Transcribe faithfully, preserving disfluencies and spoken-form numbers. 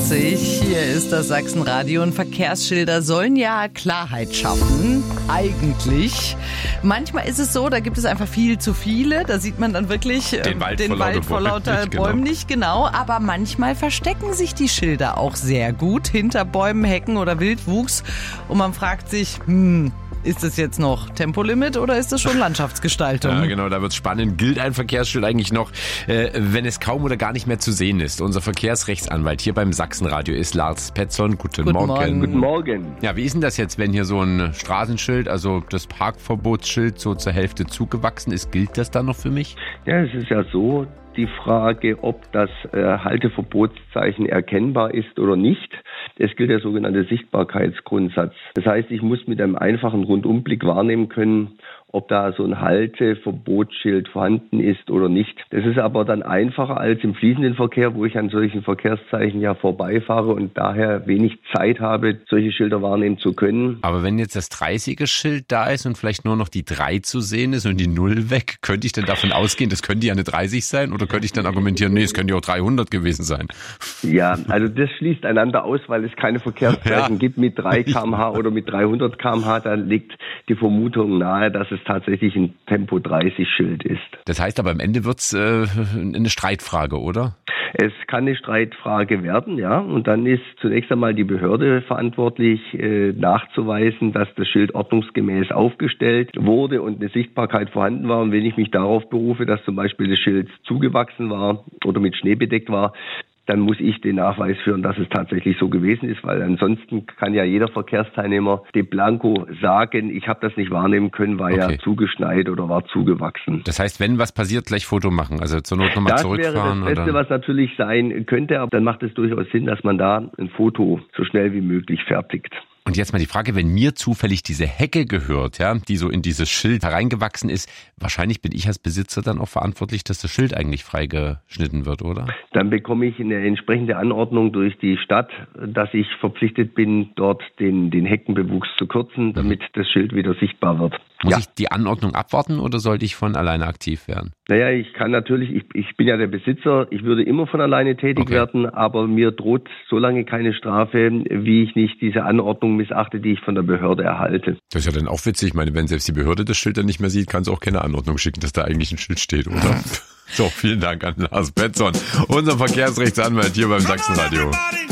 vierzig. Hier ist das Sachsenradio und Verkehrsschilder sollen ja Klarheit schaffen. Eigentlich. Manchmal ist es so, da gibt es einfach viel zu viele. Da sieht man dann wirklich den Wald, den vor, Wald lauter vor lauter nicht, Bäumen genau. nicht genau. Aber manchmal verstecken sich die Schilder auch sehr gut hinter Bäumen, Hecken oder Wildwuchs. Und man fragt sich, hm, ist das jetzt noch Tempolimit oder ist das schon Landschaftsgestaltung? Ja, genau, da wird's spannend. Gilt ein Verkehrsschild eigentlich noch, äh, wenn es kaum oder gar nicht mehr zu sehen ist? Unser Verkehrsrechtsanwalt hier beim Sachsenradio ist Lars Petzon. Guten, Guten Morgen. Morgen. Guten Morgen. Ja, wie ist denn das jetzt, wenn hier so ein Straßenschild, also das Parkverbotsschild so zur Hälfte zugewachsen ist? Gilt das dann noch für mich? Ja, es ist ja so, die Frage, ob das äh, Halteverbotszeichen erkennbar ist oder nicht. Es gilt der sogenannte Sichtbarkeitsgrundsatz. Das heißt, ich muss mit einem einfachen Rundumblick wahrnehmen können, ob da so ein Halteverbotsschild vorhanden ist oder nicht. Das ist aber dann einfacher als im fließenden Verkehr, wo ich an solchen Verkehrszeichen ja vorbeifahre und daher wenig Zeit habe, solche Schilder wahrnehmen zu können. Aber wenn jetzt das dreißiger-Schild da ist und vielleicht nur noch die drei zu sehen ist und die null weg, könnte ich denn davon ausgehen, das könnte ja eine dreißig sein? Oder könnte ich dann argumentieren, nee, es könnte ja auch dreihundert gewesen sein? Ja, also das schließt einander aus, weil es keine Verkehrszeichen Ja. gibt mit drei Kilometer pro Stunde oder mit dreihundert Kilometer pro Stunde. Da liegt die Vermutung nahe, dass es tatsächlich ein Tempo dreißig Schild ist. Das heißt aber am Ende wird's äh, eine Streitfrage, oder? Es kann eine Streitfrage werden, ja. Und dann ist zunächst einmal die Behörde verantwortlich, äh, nachzuweisen, dass das Schild ordnungsgemäß aufgestellt wurde und eine Sichtbarkeit vorhanden war. Und wenn ich mich darauf berufe, dass zum Beispiel das Schild zugewachsen war oder mit Schnee bedeckt war, dann muss ich den Nachweis führen, dass es tatsächlich so gewesen ist, weil ansonsten kann ja jeder Verkehrsteilnehmer de blanco sagen, ich habe das nicht wahrnehmen können, war Okay. ja zugeschneit oder war zugewachsen. Das heißt, wenn was passiert, gleich Foto machen, also zur Not nochmal Das zurückfahren. wäre das Beste, oder? was natürlich sein könnte, aber dann macht es durchaus Sinn, dass man da ein Foto so schnell wie möglich fertigt. Und jetzt mal die Frage, wenn mir zufällig diese Hecke gehört, ja, die so in dieses Schild hereingewachsen ist, wahrscheinlich bin ich als Besitzer dann auch verantwortlich, dass das Schild eigentlich freigeschnitten wird, oder? Dann bekomme ich eine entsprechende Anordnung durch die Stadt, dass ich verpflichtet bin, dort den, den Heckenbewuchs zu kürzen, damit das Schild wieder sichtbar wird. Muss Ja. ich die Anordnung abwarten oder sollte ich von alleine aktiv werden? Naja, ich kann natürlich, ich, ich bin ja der Besitzer, ich würde immer von alleine tätig Okay. werden, aber mir droht so lange keine Strafe, wie ich nicht diese Anordnung missachte, die ich von der Behörde erhalte. Das ist ja dann auch witzig. Ich meine, wenn selbst die Behörde das Schild dann nicht mehr sieht, kann es auch keine Anordnung schicken, dass da eigentlich ein Schild steht, oder? So, vielen Dank an Lars Petzon, unser Verkehrsrechtsanwalt hier beim Sachsenradio.